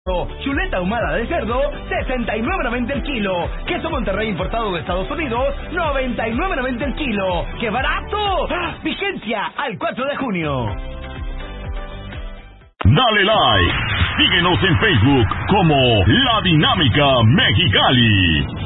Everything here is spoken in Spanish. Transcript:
Chuleta ahumada de cerdo, 69.90 el kilo. Queso Monterrey importado de Estados Unidos, 99.90 el kilo. ¡Qué barato! ¡Ah! Vigencia al 4 de junio. Dale like. Síguenos en Facebook como La Dinámica Mexicali.